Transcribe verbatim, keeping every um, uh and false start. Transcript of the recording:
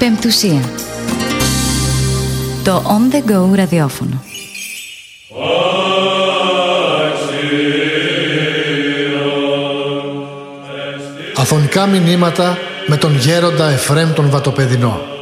Πεμπτουσία. Το On The Go ραδιόφωνο. Αφωνικά μηνύματα με τον γέροντα Εφραίμ τον Βατοπεδινό.